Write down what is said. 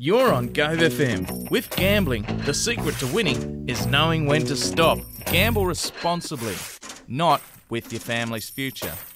You're on Gove FM. With gambling, the secret to winning is knowing when to stop. Gamble responsibly, not with your family's future.